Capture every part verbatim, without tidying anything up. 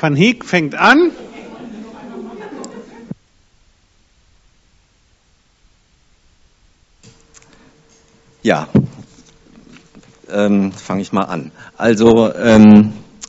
van Heek fängt an. Ja, ähm, fange ich mal an. Also ähm,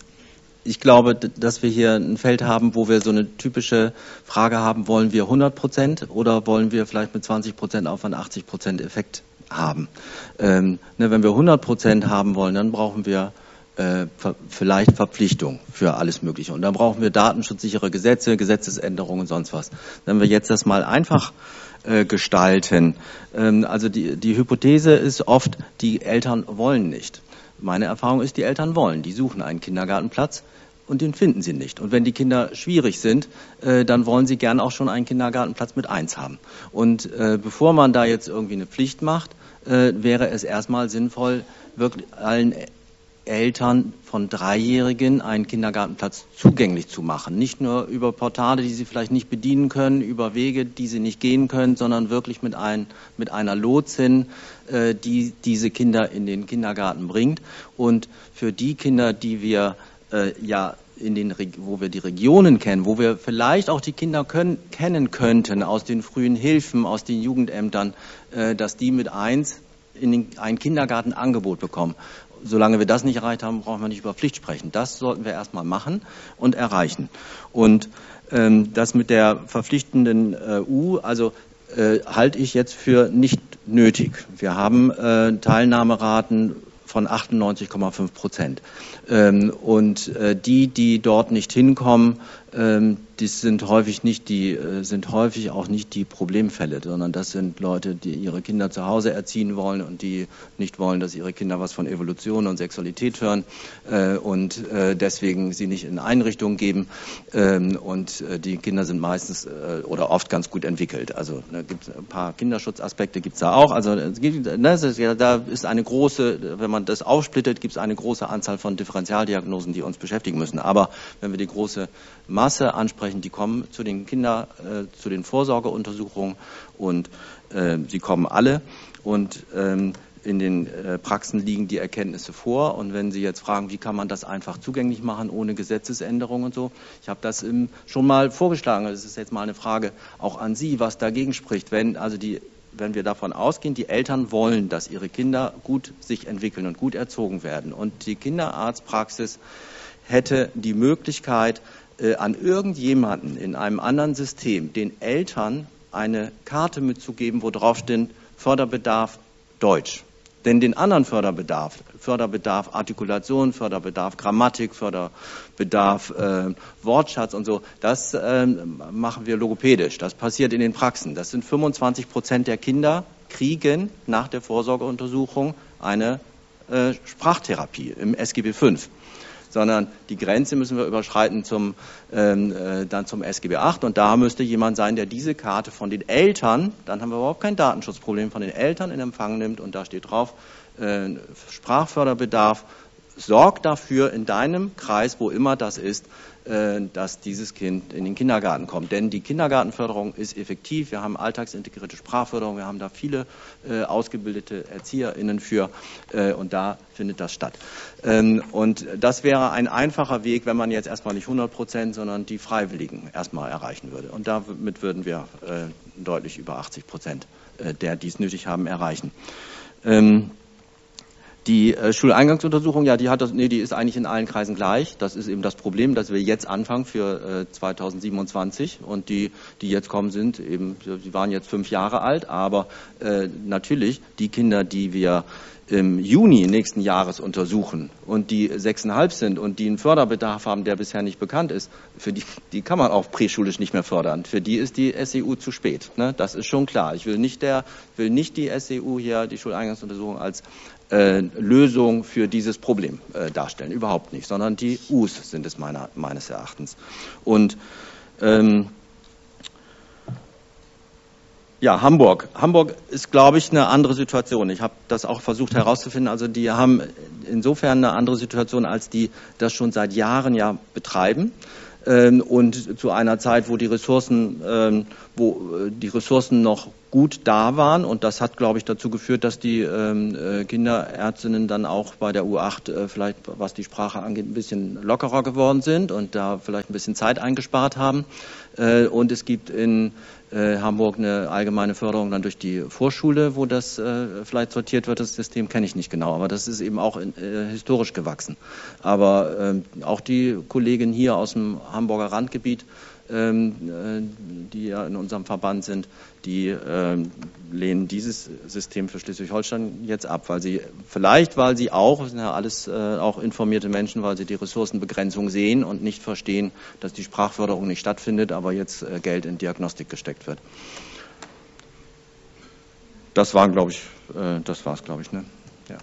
ich glaube, dass wir hier ein Feld haben, wo wir so eine typische Frage haben, wollen wir hundert Prozent oder wollen wir vielleicht mit zwanzig Prozent Aufwand achtzig Prozent Effekt haben. Ähm, ne, wenn wir hundert Prozent haben wollen, dann brauchen wir äh, ver vielleicht Verpflichtung für alles Mögliche. Und dann brauchen wir datenschutzsichere Gesetze, Gesetzesänderungen und sonst was. Wenn wir jetzt das mal einfach gestalten. Also die, die Hypothese ist oft, die Eltern wollen nicht. Meine Erfahrung ist, die Eltern wollen. Die suchen einen Kindergartenplatz und den finden sie nicht. Und wenn die Kinder schwierig sind, dann wollen sie gern auch schon einen Kindergartenplatz mit eins haben. Und bevor man da jetzt irgendwie eine Pflicht macht, wäre es erstmal sinnvoll, wirklich allen Eltern von Dreijährigen einen Kindergartenplatz zugänglich zu machen. Nicht nur über Portale, die sie vielleicht nicht bedienen können, über Wege, die sie nicht gehen können, sondern wirklich mit, ein, mit einer Lotsin, äh, die diese Kinder in den Kindergarten bringt. Und für die Kinder, die wir äh, ja in den, wo wir die Regionen kennen, wo wir vielleicht auch die Kinder können, kennen könnten aus den frühen Hilfen, aus den Jugendämtern, äh, dass die mit eins in den, ein Kindergartenangebot bekommen. Solange wir das nicht erreicht haben, brauchen wir nicht über Pflicht sprechen. Das sollten wir erstmal machen und erreichen. Und ähm, das mit der verpflichtenden äh, U, also äh, halte ich jetzt für nicht nötig. Wir haben äh, Teilnahmeraten von achtundneunzig Komma fünf Prozent. Ähm, und äh, die, die dort nicht hinkommen, ähm, das sind häufig nicht die, äh, sind häufig auch nicht die Problemfälle, sondern das sind Leute, die ihre Kinder zu Hause erziehen wollen und die nicht wollen, dass ihre Kinder was von Evolution und Sexualität hören äh, und äh, deswegen sie nicht in Einrichtungen geben. Ähm, und äh, die Kinder sind meistens äh, oder oft ganz gut entwickelt. Also da gibt es ein paar Kinderschutzaspekte, gibt es da auch. Also es gibt, ne, es ist, ja, da ist eine große, wenn man das aufsplittet, gibt es eine große Anzahl von Differentialdiagnosen, die uns beschäftigen müssen. Aber wenn wir die große Masse ansprechen, die kommen zu den Kinder, äh, zu den Vorsorgeuntersuchungen und äh, sie kommen alle und ähm, in den äh, Praxen liegen die Erkenntnisse vor. Und wenn Sie jetzt fragen, wie kann man das einfach zugänglich machen ohne Gesetzesänderung und so, ich habe das im, schon mal vorgeschlagen. Das ist jetzt mal eine Frage auch an Sie, was dagegen spricht, wenn also die wenn wir davon ausgehen, die Eltern wollen, dass ihre Kinder gut sich entwickeln und gut erzogen werden. Und die Kinderarztpraxis hätte die Möglichkeit, äh, an irgendjemanden in einem anderen System den Eltern eine Karte mitzugeben, wo drauf steht Förderbedarf Deutsch. Denn den anderen Förderbedarf, Förderbedarf Artikulation, Förderbedarf Grammatik, Förderbedarf äh, Wortschatz und so, das äh, machen wir logopädisch. Das passiert in den Praxen. Das sind fünfundzwanzig Prozent der Kinder kriegen nach der Vorsorgeuntersuchung eine äh, Sprachtherapie im S G B fünf. Sondern die Grenze müssen wir überschreiten zum, ähm, äh, dann zum S G B acht. Und da müsste jemand sein, der diese Karte von den Eltern, dann haben wir überhaupt kein Datenschutzproblem, von den Eltern in Empfang nimmt. Und da steht drauf, äh, Sprachförderbedarf, sorg dafür in deinem Kreis, wo immer das ist, äh, dass dieses Kind in den Kindergarten kommt. Denn die Kindergartenförderung ist effektiv. Wir haben alltagsintegrierte Sprachförderung. Wir haben da viele äh, ausgebildete ErzieherInnen für. Äh, und da findet das statt. Ähm, und das wäre ein einfacher Weg, wenn man jetzt erstmal nicht hundert Prozent, sondern die Freiwilligen erstmal erreichen würde. Und damit würden wir äh, deutlich über achtzig Prozent äh, der, die es nötig haben, erreichen. Ähm, Die äh, Schuleingangsuntersuchung, ja, die hat das, nee, die ist eigentlich in allen Kreisen gleich. Das ist eben das Problem, dass wir jetzt anfangen für äh, zweitausendsiebenundzwanzig und die, die jetzt kommen, sind eben, die waren jetzt fünf Jahre alt, aber äh, natürlich die Kinder, die wir im Juni nächsten Jahres untersuchen und die sechseinhalb sind und die einen Förderbedarf haben, der bisher nicht bekannt ist, für die, die kann man auch präschulisch nicht mehr fördern. Für die ist die S E U zu spät. Ne? Das ist schon klar. Ich will nicht der, will nicht die S E U hier, die Schuleingangsuntersuchung als äh, Lösung für dieses Problem äh, darstellen. Überhaupt nicht. Sondern die U's sind es meiner, meines Erachtens. Und ähm, Ja, Hamburg. Hamburg ist, glaube ich, eine andere Situation. Ich habe das auch versucht herauszufinden. Also die haben insofern eine andere Situation, als die das schon seit Jahren ja betreiben. Und zu einer Zeit, wo die Ressourcen, wo die Ressourcen noch gut da waren. Und das hat, glaube ich, dazu geführt, dass die ähm, äh, Kinderärztinnen dann auch bei der U acht äh, vielleicht, was die Sprache angeht, ein bisschen lockerer geworden sind und da vielleicht ein bisschen Zeit eingespart haben. Äh, und es gibt in äh, Hamburg eine allgemeine Förderung dann durch die Vorschule, wo das äh, vielleicht sortiert wird. Das System kenne ich nicht genau, aber das ist eben auch in, äh, historisch gewachsen. Aber äh, auch die Kollegin hier aus dem Hamburger Randgebiet, die ja in unserem Verband sind, die äh, lehnen dieses System für Schleswig-Holstein jetzt ab, weil sie vielleicht, weil sie auch, das sind ja alles äh, auch informierte Menschen, weil sie die Ressourcenbegrenzung sehen und nicht verstehen, dass die Sprachförderung nicht stattfindet, aber jetzt äh, Geld in Diagnostik gesteckt wird. Das waren, glaube ich, äh, das war es, glaube ich, ne? Ja.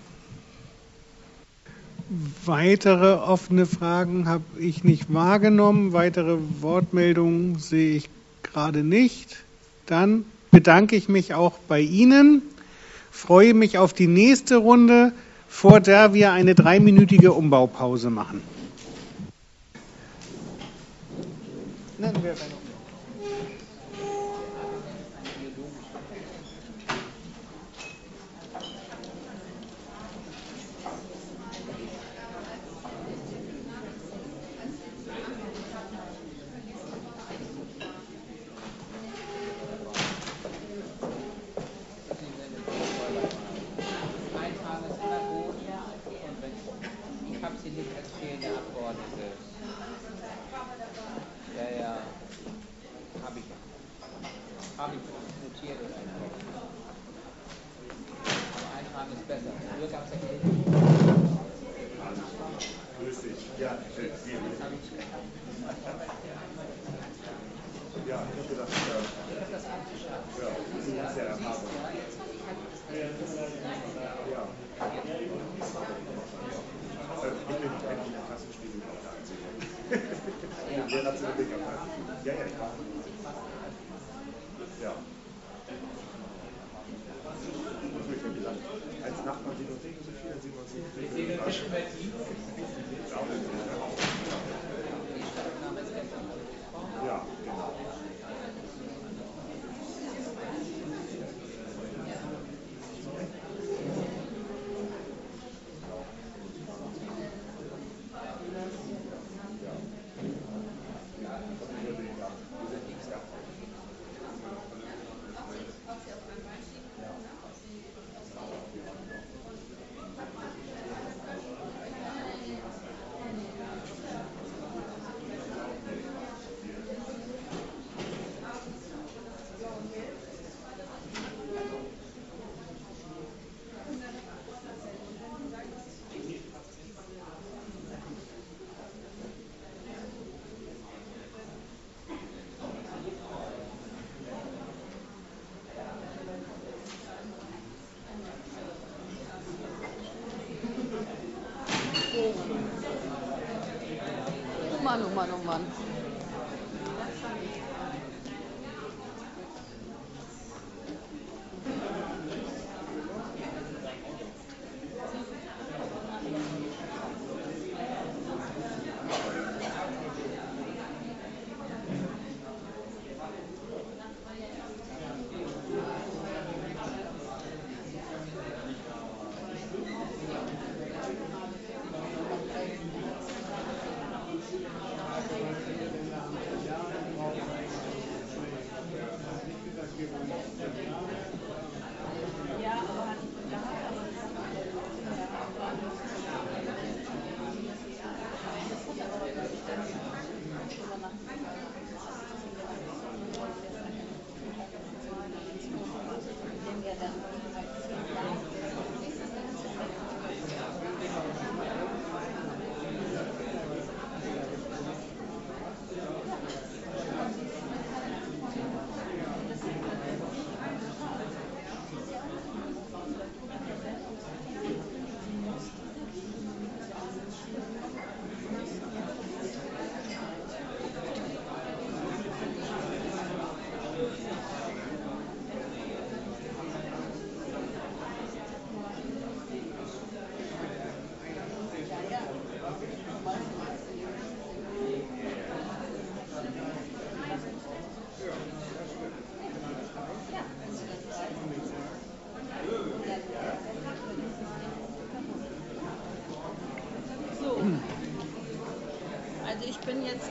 Weitere offene Fragen habe ich nicht wahrgenommen. Weitere Wortmeldungen sehe ich gerade nicht. Dann bedanke ich mich auch bei Ihnen, freue mich auf die nächste Runde, vor der wir eine dreiminütige Umbaupause machen. Nennen wir eine Oh Mann, oh Mann, oh Mann.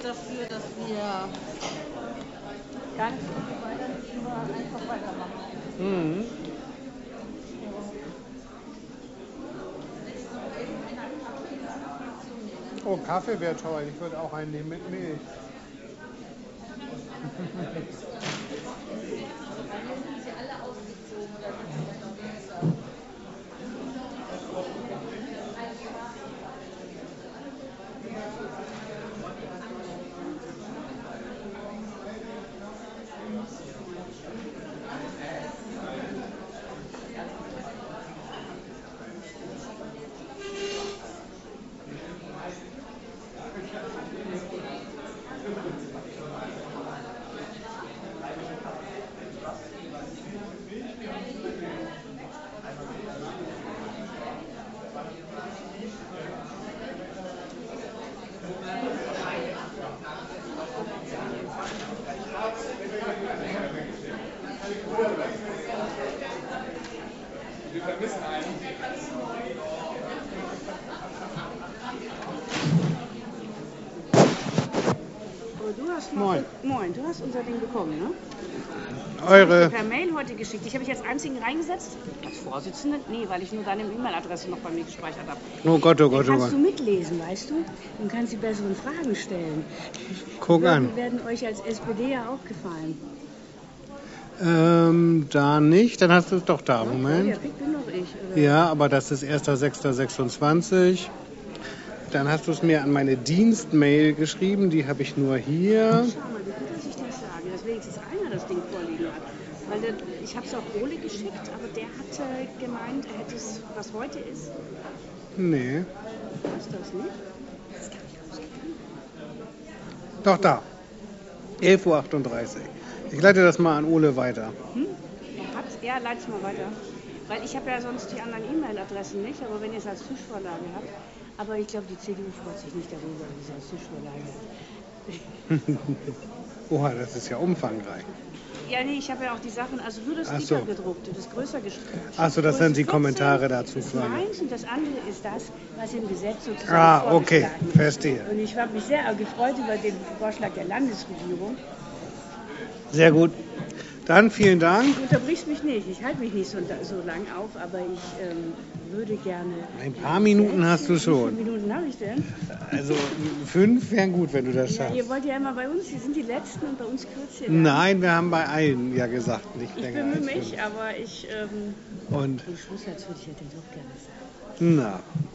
dafür, dass wir gar nicht so viel weiter, nur einfach weitermachen. Mhm. Oh, Kaffee wäre toll. Ich würde auch einen nehmen mit Milch. Wir vermissen einen. Du hast noch, Moin. Moin, du hast unser Ding bekommen, ne? Eure. Per Mail heute geschickt. Ich habe mich als einzigen reingesetzt. Als Vorsitzende? Nee, weil ich nur deine E-Mail-Adresse noch bei mir gespeichert habe. Oh Gott, oh Gott, Dann oh kannst Gott. du mitlesen, weißt du? Und kannst die besseren Fragen stellen. Guck an. Die werden euch als S P D ja auch gefallen. Ähm, da nicht. Dann hast du es doch da. Ja, der Moment. Pick bin doch ich. Oder? Ja, aber das ist erster sechster sechsundzwanzig. Dann hast du es mir an meine Dienstmail geschrieben. Die habe ich nur hier. Schau mal, wie gut, dass ich das sage, dass wenigstens einer das Ding vorliegen hat. Weil der, ich habe es auch Ole geschickt, aber der hatte gemeint, er hätte es, was heute ist. Nee. Ist das nicht? Das kann ich rausgehen. Doch da. elf Uhr achtunddreißig. Ich leite das mal an Ole weiter. Hm? Er hat, ja, leite es mal weiter. Weil ich habe ja sonst die anderen E-Mail-Adressen nicht, aber wenn ihr es als Tischvorlage habt. Aber ich glaube, die C D U freut sich nicht darüber, wie sie als Tischvorlage hat. Oha, das ist ja umfangreich. Ja, nee, ich habe ja auch die Sachen, also nur das Ach so. dicker gedruckte, das größer geschrieben. Ach so, das sind die vierzehn, Kommentare dazu Das ist quasi. meins und das andere ist das, was im Gesetz sozusagen Ah, okay, vorgeschlagen ist. verstehe. Und ich habe mich sehr gefreut über den Vorschlag der Landesregierung. Sehr gut. Dann vielen Dank. Du unterbrichst mich nicht, ich halte mich nicht so, so lang auf, aber ich ähm, würde gerne... Ein paar Minuten hast du Wie viele schon. Minuten habe ich denn? Also fünf wären gut, wenn du das Ja, schaffst. ihr wollt ja immer bei uns, Sie sind die Letzten und bei uns kürzt ihr dann. Nein, wir haben bei allen ja gesagt, nicht Ich länger bemühe als mich, fünf. aber ich... Ähm, Und am Schluss, als würde ich ja den doch gerne sagen. na,